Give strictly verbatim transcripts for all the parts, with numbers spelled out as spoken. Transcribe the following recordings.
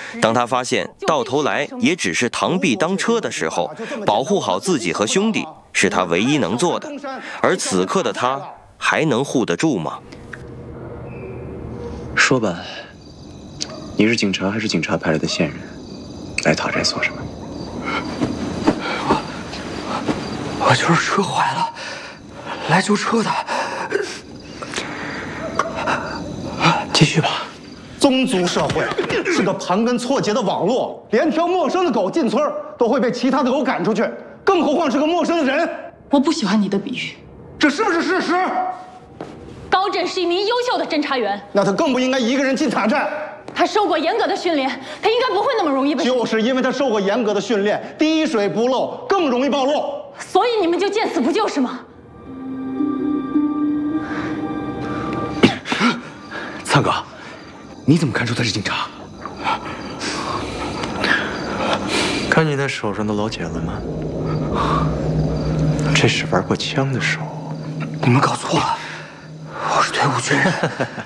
当他发现到头来也只是螳臂当车的时候，保护好自己和兄弟是他唯一能做的。而此刻的他还能护得住吗？ 说吧，你是警察还是警察派来的线人？来讨债做什么？ 我我就是车坏了，来修车的。继续吧。 宗族社会是个盘根错节的网络，连条陌生的狗进村都会被其他的狗赶出去，更何况是个陌生的人。 我不喜欢你的比喻， 这是不是事实？ 高震是一名优秀的侦查员， 那他更不应该一个人进塔寨。 他受过严格的训练，他应该不会那么容易被。 就是因为他受过严格的训练，滴水不漏，更容易暴露。 所以你们就见死不救是吗？ 苍哥，你怎么看出他是警察？ 看你那手上的老茧了吗？这是玩过枪的手。 你们搞错了，我是退伍军人。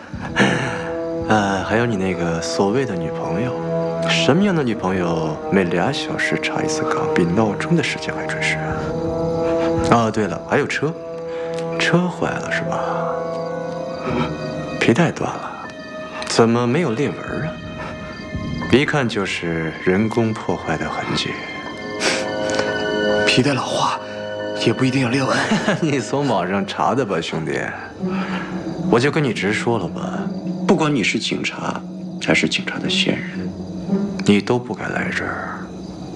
呃，还有你那个所谓的女朋友，什么样的女朋友每俩小时查一次岗，比闹钟的时间还准时啊？哦，对了，还有车，车坏了是吧？皮带断了，怎么没有裂纹啊？一看就是人工破坏的痕迹。 皮带老化也不一定要裂纹。 你从网上查的吧，兄弟？我就跟你直说了吧，不管你是警察还是警察的线人，你都不该来这儿。